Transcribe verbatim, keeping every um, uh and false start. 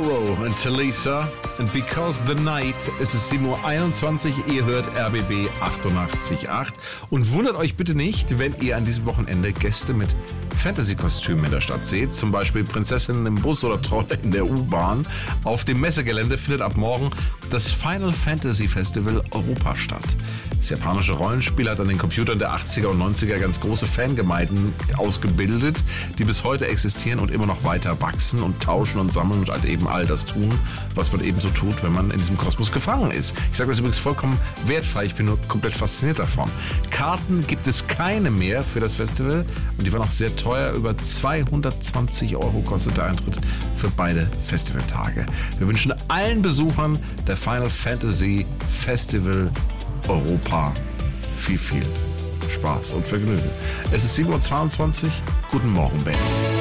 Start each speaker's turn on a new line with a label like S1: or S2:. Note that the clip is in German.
S1: Roro und Talisa. Und Because the Night, es ist sieben Uhr einundzwanzig, ihr hört R B B achtundachtzig Komma acht. Und wundert euch bitte nicht, wenn ihr an diesem Wochenende Gäste mit Fantasy-Kostümen in der Stadt seht. Zum Beispiel Prinzessinnen im Bus oder Trolle in der U-Bahn. Auf dem Messegelände findet ab morgen das Final Fantasy Festival Europa statt. Das japanische Rollenspiel hat an den Computern der achtziger und neunziger ganz große Fangemeinden ausgebildet, die bis heute existieren und immer noch weiter wachsen und tauschen und sammeln und halt eben all das tun, was man eben so tut, wenn man in diesem Kosmos gefangen ist. Ich sage das übrigens vollkommen wertfrei, ich bin nur komplett fasziniert davon. Karten gibt es keine mehr für das Festival und die waren auch sehr teuer. Über zweihundertzwanzig Euro kostet der Eintritt für beide Festivaltage. Wir wünschen allen Besuchern der Final Fantasy Festival Europa viel, viel Spaß und Vergnügen. Es ist sieben Uhr zweiundzwanzig. Guten Morgen, Berlin.